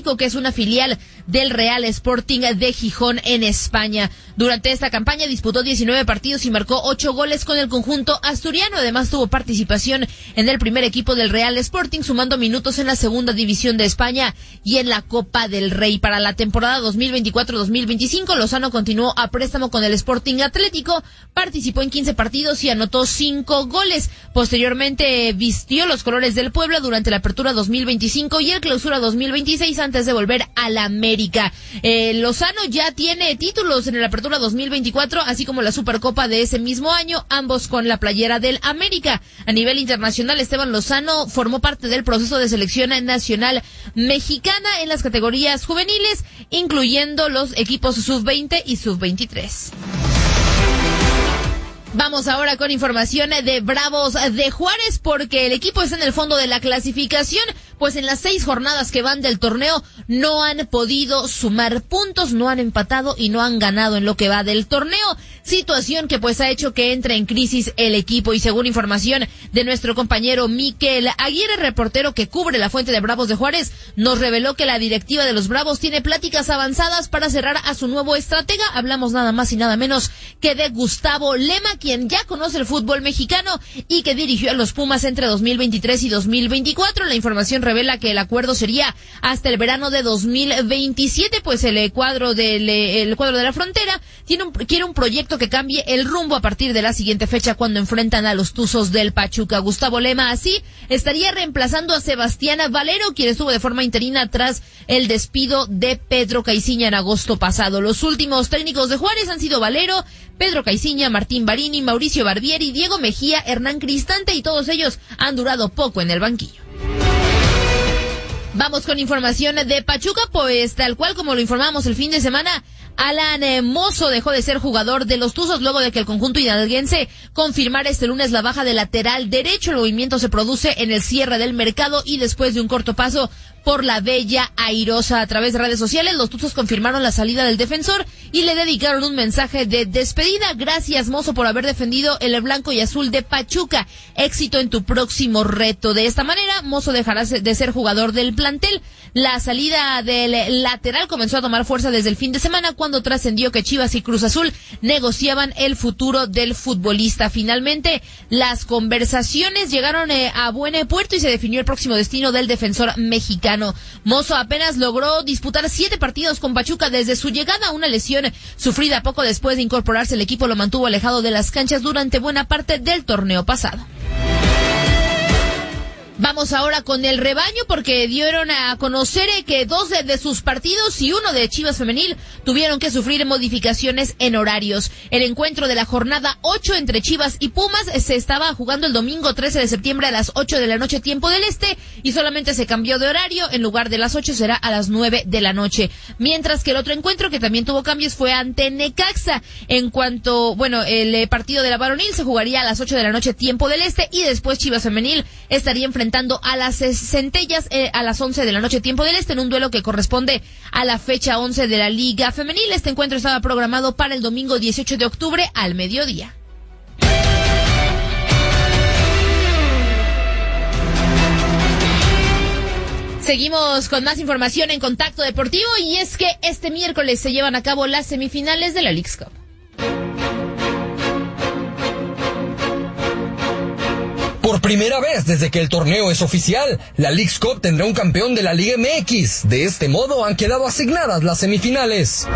Atlético, que es una filial del Real Sporting de Gijón en España. Durante esta campaña disputó 19 partidos y marcó 8 goles con el conjunto asturiano. Además tuvo participación en el primer equipo del Real Sporting, sumando minutos en la segunda división de España y en la Copa del Rey. Para la temporada 2024-2025, Lozano continuó a préstamo con el Sporting Atlético, participó en 15 partidos y anotó 5 goles. Posteriormente vistió los colores del Puebla durante la Apertura 2025 y el Clausura 2026 antes de volver a la América. Lozano ya tiene títulos en la Apertura 2024, así como la Supercopa de ese mismo año, ambos con la playera del América. A nivel internacional, Esteban Lozano formó parte del proceso de selección nacional mexicana en las categorías juveniles, incluyendo los equipos sub-20 y sub-23. Vamos ahora con información de Bravos de Juárez, porque el equipo está en el fondo de la clasificación, pues en las 6 jornadas que van del torneo no han podido sumar puntos, no han empatado y no han ganado en lo que va del torneo, situación que pues ha hecho que entre en crisis el equipo. Y según información de nuestro compañero Miquel Aguirre, reportero que cubre la fuente de Bravos de Juárez, nos reveló que la directiva de los Bravos tiene pláticas avanzadas para cerrar a su nuevo estratega. Hablamos nada más y nada menos que de Gustavo Lema, quien ya conoce el fútbol mexicano y que dirigió a los Pumas entre 2023 y 2024. La información revela que el acuerdo sería hasta el verano de 2027, pues el cuadro de la frontera quiere un proyecto que cambie el rumbo a partir de la siguiente fecha, cuando enfrentan a los Tuzos del Pachuca. Gustavo Lema así estaría reemplazando a Sebastián Valero, quien estuvo de forma interina tras el despido de Pedro Caiciña en agosto pasado. Los últimos técnicos de Juárez han sido Valero, Pedro Caiciña, Martín Barini, Mauricio Barbieri, Diego Mejía, Hernán Cristante, y todos ellos han durado poco en el banquillo. Vamos con información de Pachuca, pues tal cual como lo informamos el fin de semana, Alan Mozo dejó de ser jugador de los Tuzos luego de que el conjunto hidalguense confirmara este lunes la baja de lateral derecho. El movimiento se produce en el cierre del mercado y después de un corto paso por la Bella Airosa. A través de redes sociales, los Tuzos confirmaron la salida del defensor y le dedicaron un mensaje de despedida. Gracias, Mozo, por haber defendido el blanco y azul de Pachuca. Éxito en tu próximo reto. De esta manera, Mozo dejará de ser jugador del plantel. La salida del lateral comenzó a tomar fuerza desde el fin de semana, cuando trascendió que Chivas y Cruz Azul negociaban el futuro del futbolista. Finalmente, las conversaciones llegaron a buen puerto y se definió el próximo destino del defensor mexicano. Mozo apenas logró disputar 7 partidos con Pachuca desde su llegada. Una lesión sufrida poco después de incorporarse al equipo lo mantuvo alejado de las canchas durante buena parte del torneo pasado. Vamos ahora con el rebaño, porque dieron a conocer que 2 de sus partidos y 1 de Chivas Femenil tuvieron que sufrir modificaciones en horarios. El encuentro de la jornada 8 entre Chivas y Pumas se estaba jugando el domingo 13 de septiembre a las 8 de la noche, tiempo del este, y solamente se cambió de horario. En lugar de las 8 será a las 9 de la noche. Mientras que el otro encuentro, que también tuvo cambios, fue ante Necaxa. El partido de la varonil se jugaría a las 8 de la noche, tiempo del este, y después Chivas Femenil estaría enfrentando a las Centellas a las 11 de la noche, tiempo del este, en un duelo que corresponde a la fecha 11 de la Liga Femenil. Este encuentro estaba programado para el domingo 18 de octubre al mediodía. Seguimos con más información en Contacto Deportivo, y es que este miércoles se llevan a cabo las semifinales de la Leagues Cup. Por primera vez desde que el torneo es oficial, la Leagues Cup tendrá un campeón de la Liga MX. De este modo han quedado asignadas las semifinales.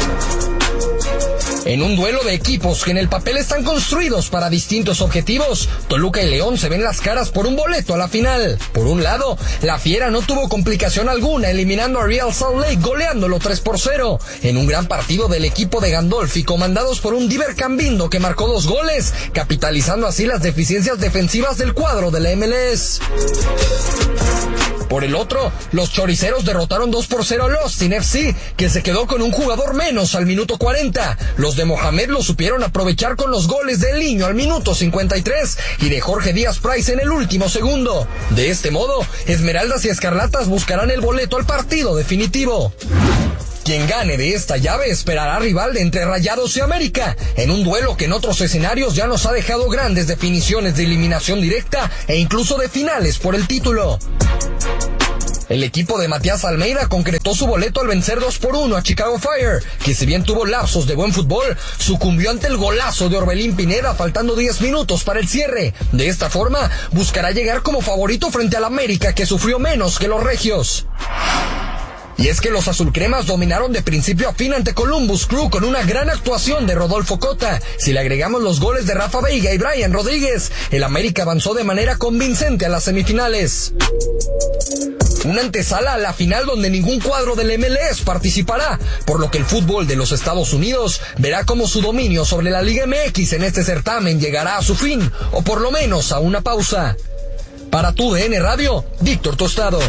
En un duelo de equipos que en el papel están construidos para distintos objetivos, Toluca y León se ven las caras por un boleto a la final. Por un lado, la Fiera no tuvo complicación alguna, eliminando a Real Salt Lake, goleándolo 3-0. En un gran partido del equipo de Gandolfi, comandados por un Diver Cambindo que marcó 2 goles, capitalizando así las deficiencias defensivas del cuadro de la MLS. Por el otro, los choriceros derrotaron 2-0 al Austin FC, que se quedó con un jugador menos al minuto 40. Los de Mohamed lo supieron aprovechar con los goles de El Niño al minuto 53 y de Jorge Díaz Price en el último segundo. De este modo, Esmeraldas y Escarlatas buscarán el boleto al partido definitivo. Quien gane de esta llave esperará rival de entre Rayados y América, en un duelo que en otros escenarios ya nos ha dejado grandes definiciones de eliminación directa e incluso de finales por el título. El equipo de Matías Almeida concretó su boleto al vencer 2-1 a Chicago Fire, que si bien tuvo lapsos de buen fútbol, sucumbió ante el golazo de Orbelín Pineda faltando 10 minutos para el cierre. De esta forma, buscará llegar como favorito frente al América, que sufrió menos que los regios. Y es que los azulcremas dominaron de principio a fin ante Columbus Crew con una gran actuación de Rodolfo Cota. Si le agregamos los goles de Rafa Veiga y Brian Rodríguez, el América avanzó de manera convincente a las semifinales. Una antesala a la final donde ningún cuadro del MLS participará, por lo que el fútbol de los Estados Unidos verá cómo su dominio sobre la Liga MX en este certamen llegará a su fin, o por lo menos a una pausa. Para TUDN Radio, Víctor Tostado.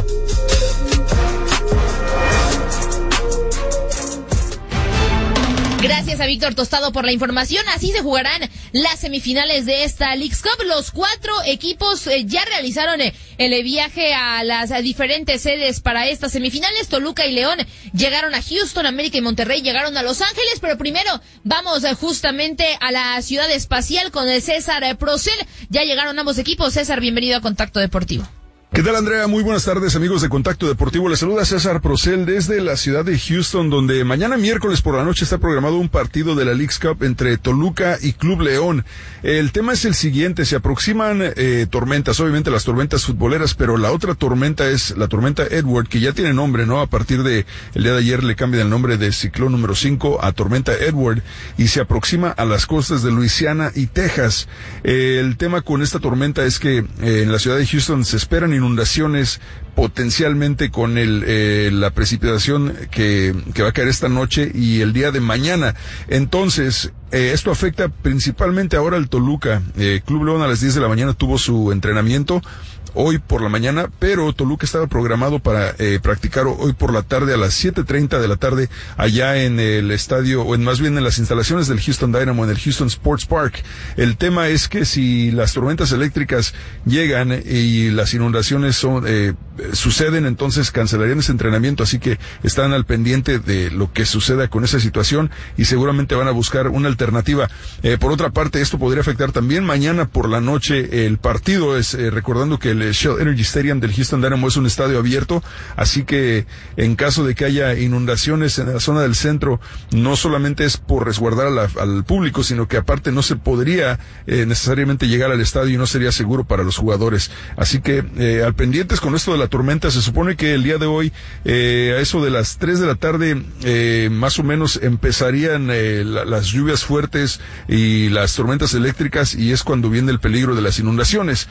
Gracias a Víctor Tostado por la información. Así se jugarán las semifinales de esta Leagues Cup. Los 4 equipos ya realizaron el viaje a las diferentes sedes para estas semifinales. Toluca y León llegaron a Houston, América y Monterrey llegaron a Los Ángeles. Pero primero vamos justamente a la ciudad espacial con el César Procel. Ya llegaron ambos equipos. César, bienvenido a Contacto Deportivo. ¿Qué tal, Andrea? Muy buenas tardes, amigos de Contacto Deportivo. Les saluda César Procel desde la ciudad de Houston, donde mañana miércoles por la noche está programado un partido de la Leagues Cup entre Toluca y Club León. El tema es el siguiente: se aproximan tormentas, obviamente las tormentas futboleras, pero la otra tormenta es la tormenta Edward, que ya tiene nombre, ¿no? A partir de el día de ayer le cambian el nombre de ciclón número 5 a tormenta Edward, y se aproxima a las costas de Luisiana y Texas. El tema con esta tormenta es que en la ciudad de Houston se esperan inundaciones potencialmente con la precipitación que va a caer esta noche y el día de mañana. Entonces, esto afecta principalmente ahora al Toluca. Club León a las 10 de la mañana tuvo su entrenamiento hoy por la mañana, pero Toluca estaba programado para practicar hoy por la tarde a las 7:30 de la tarde allá en el estadio, o más bien en las instalaciones del Houston Dynamo, en el Houston Sports Park. El tema es que si las tormentas eléctricas llegan y las inundaciones suceden, entonces cancelarían ese entrenamiento, así que están al pendiente de lo que suceda con esa situación y seguramente van a buscar una alternativa. Por otra parte, esto podría afectar también mañana por la noche el partido, recordando que el Shell Energy Stadium del Houston Dynamo es un estadio abierto, así que en caso de que haya inundaciones en la zona del centro, no solamente es por resguardar al público, sino que aparte no se podría necesariamente llegar al estadio y no sería seguro para los jugadores. Así que al pendientes con esto de la tormenta. Se supone que el día de hoy, a eso de las 3 de la tarde, más o menos empezarían las lluvias fuertes y las tormentas eléctricas, y es cuando viene el peligro de las inundaciones.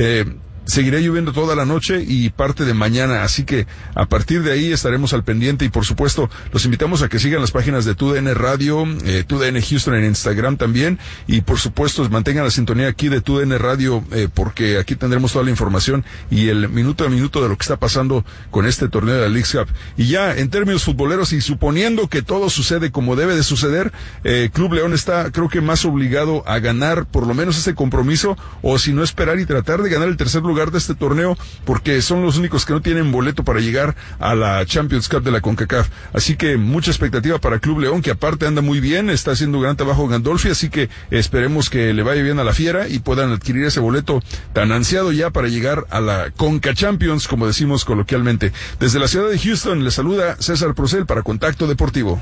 Seguirá lloviendo toda la noche y parte de mañana, así que a partir de ahí estaremos al pendiente, y por supuesto los invitamos a que sigan las páginas de TUDN Radio, TUDN Houston en Instagram también, y por supuesto mantengan la sintonía aquí de TUDN Radio, porque aquí tendremos toda la información y el minuto a minuto de lo que está pasando con este torneo de la Leagues Cup. Y ya en términos futboleros, y suponiendo que todo sucede como debe de suceder, Club León está, creo que, más obligado a ganar por lo menos ese compromiso, o si no, esperar y tratar de ganar el tercer lugar de este torneo, porque son los únicos que no tienen boleto para llegar a la Champions Cup de la CONCACAF. Así que mucha expectativa para Club León, que aparte anda muy bien, está haciendo gran trabajo Gandolfi, así que esperemos que le vaya bien a la Fiera y puedan adquirir ese boleto tan ansiado ya para llegar a la CONCA Champions, como decimos coloquialmente. Desde la ciudad de Houston les saluda César Procel para Contacto Deportivo.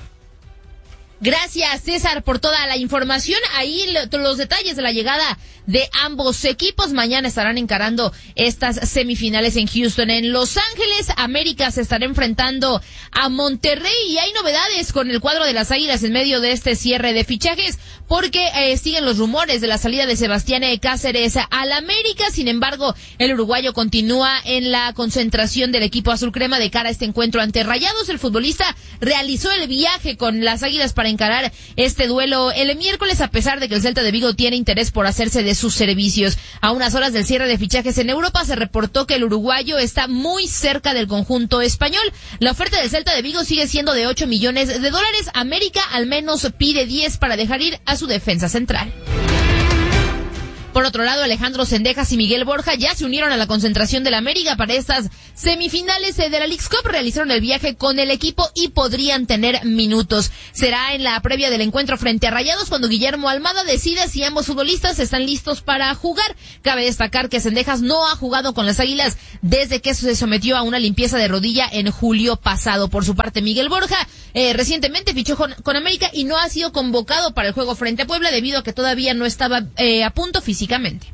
Gracias, César, por toda la información. Ahí los detalles de la llegada de ambos equipos. Mañana estarán encarando estas semifinales en Houston. En Los Ángeles, América se estará enfrentando a Monterrey, y hay novedades con el cuadro de las Águilas en medio de este cierre de fichajes, porque siguen los rumores de la salida de Sebastián Cáceres al América. Sin embargo, el uruguayo continúa en la concentración del equipo azul crema de cara a este encuentro ante Rayados. El futbolista realizó el viaje con las Águilas para encarar este duelo el miércoles, a pesar de que el Celta de Vigo tiene interés por hacerse de sus servicios. A unas horas del cierre de fichajes en Europa, se reportó que el uruguayo está muy cerca del conjunto español. La oferta del Celta de Vigo sigue siendo de $8 millones. América al menos pide 10 para dejar ir a su defensa central. Por otro lado, Alejandro Zendejas y Miguel Borja ya se unieron a la concentración del América para estas semifinales de la Leagues Cup. Realizaron el viaje con el equipo y podrían tener minutos. Será en la previa del encuentro frente a Rayados cuando Guillermo Almada decida si ambos futbolistas están listos para jugar. Cabe destacar que Zendejas no ha jugado con las Águilas desde que se sometió a una limpieza de rodilla en julio pasado. Por su parte, Miguel Borja recientemente fichó con América y no ha sido convocado para el juego frente a Puebla debido a que todavía no estaba a punto físicamente.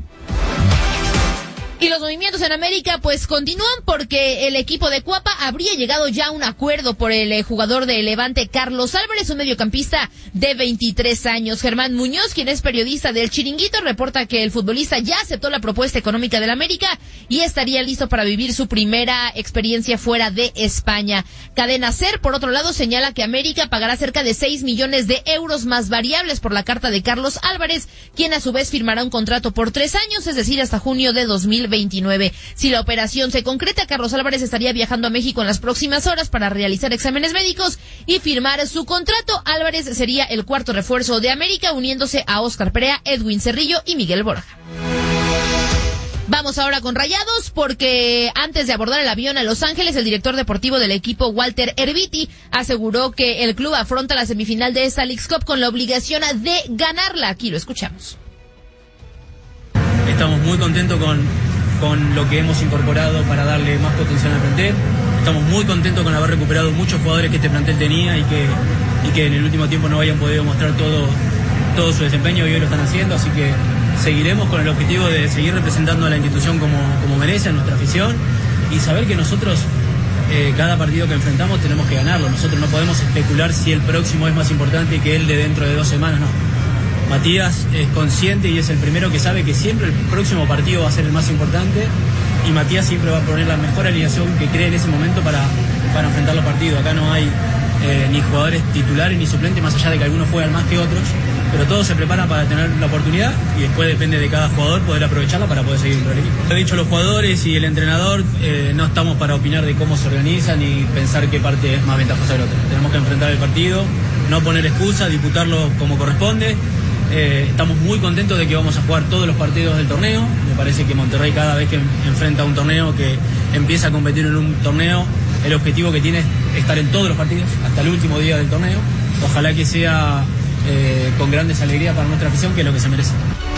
Y los movimientos en América pues continúan porque el equipo de Cuapa habría llegado ya a un acuerdo por el jugador de Levante Carlos Álvarez, un mediocampista de 23 años. Germán Muñoz, quien es periodista del Chiringuito, reporta que el futbolista ya aceptó la propuesta económica del América y estaría listo para vivir su primera experiencia fuera de España. Cadena SER, por otro lado, señala que América pagará cerca de 6 millones de euros más variables por la carta de Carlos Álvarez, quien a su vez firmará un contrato por 3 años, es decir, hasta junio de 2029. Si la operación se concreta, Carlos Álvarez estaría viajando a México en las próximas horas para realizar exámenes médicos y firmar su contrato. Álvarez sería el cuarto refuerzo de América, uniéndose a Óscar Perea, Edwin Cerrillo y Miguel Borja. Vamos ahora con Rayados, porque antes de abordar el avión a Los Ángeles, el director deportivo del equipo, Walter Erviti, aseguró que el club afronta la semifinal de esta Leagues Cup con la obligación de ganarla. Aquí lo escuchamos. Estamos muy contentos con lo que hemos incorporado para darle más potencial al plantel. Estamos muy contentos con haber recuperado muchos jugadores que este plantel tenía y que en el último tiempo no hayan podido mostrar todo su desempeño y hoy lo están haciendo, así que seguiremos con el objetivo de seguir representando a la institución como merece, a nuestra afición, y saber que nosotros cada partido que enfrentamos tenemos que ganarlo. Nosotros no podemos especular si el próximo es más importante que el de dentro de 2 semanas, no. Matías es consciente y es el primero que sabe que siempre el próximo partido va a ser el más importante, y Matías siempre va a poner la mejor alineación que cree en ese momento para enfrentar los partidos. Acá no hay ni jugadores titulares ni suplentes, más allá de que algunos juegan más que otros, pero todos se preparan para tener la oportunidad y después depende de cada jugador poder aprovecharla para poder seguir dentro del equipo. Lo he dicho, los jugadores y el entrenador no estamos para opinar de cómo se organizan ni pensar qué parte es más ventajosa que la otra. Tenemos que enfrentar el partido, no poner excusas, disputarlo como corresponde. Estamos muy contentos de que vamos a jugar todos los partidos del torneo. Me parece que Monterrey, cada vez que enfrenta un torneo, que empieza a competir en un torneo, el objetivo que tiene es estar en todos los partidos hasta el último día del torneo. Ojalá que sea con grandes alegrías para nuestra afición, que es lo que se merece.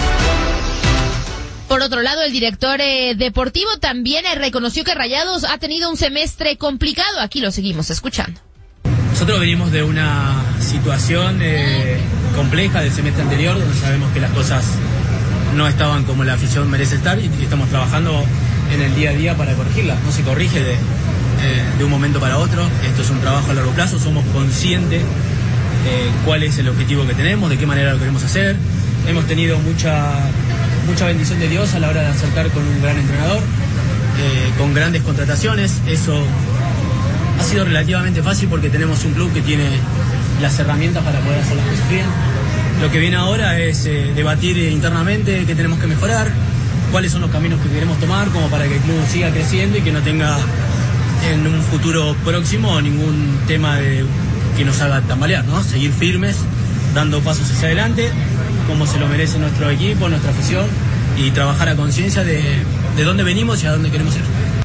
Por otro lado, el director deportivo también reconoció que Rayados ha tenido un semestre complicado. Aquí lo seguimos escuchando. Nosotros venimos de una situación compleja del semestre anterior, donde sabemos que las cosas no estaban como la afición merece estar, y estamos trabajando en el día a día para corregirlas. No se corrige de un momento para otro, esto es un trabajo a largo plazo. Somos conscientes cuál es el objetivo que tenemos, de qué manera lo queremos hacer. Hemos tenido mucha bendición de Dios a la hora de acertar con un gran entrenador, con grandes contrataciones. Eso ha sido relativamente fácil porque tenemos un club que tiene las herramientas para poder hacer las cosas bien. Lo que viene ahora es debatir internamente qué tenemos que mejorar, cuáles son los caminos que queremos tomar como para que el club siga creciendo y que no tenga en un futuro próximo ningún tema que nos haga tambalear, ¿no? Seguir firmes, dando pasos hacia adelante, como se lo merece nuestro equipo, nuestra afición, y trabajar a conciencia de dónde venimos y a dónde queremos ir.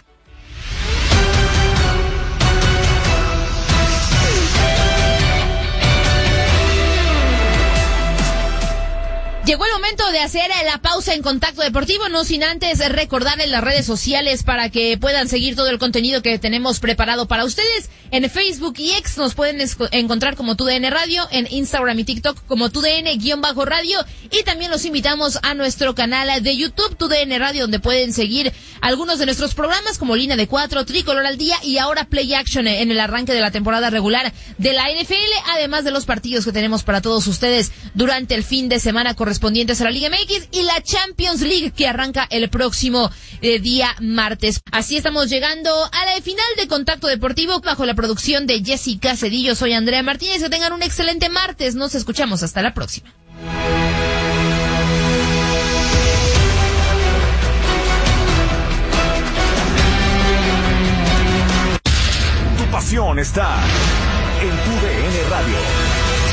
Llegó el momento de hacer la pausa en Contacto Deportivo, no sin antes recordarles las redes sociales para que puedan seguir todo el contenido que tenemos preparado para ustedes. En Facebook y X nos pueden encontrar como TUDN Radio, en Instagram y TikTok como TUDN_radio, y también los invitamos a nuestro canal de YouTube, TUDN Radio, donde pueden seguir algunos de nuestros programas como Línea de 4, Tricolor al Día y ahora Play Action en el arranque de la temporada regular de la NFL, además de los partidos que tenemos para todos ustedes durante el fin de semana correspondientes a la Liga MX y la Champions League, que arranca el próximo día martes. Así estamos llegando a la final de Contacto Deportivo bajo la producción de Jessica Cedillo. Soy Andrea Martínez, que tengan un excelente martes. Nos escuchamos hasta la próxima. Tu pasión está en TUDN Radio.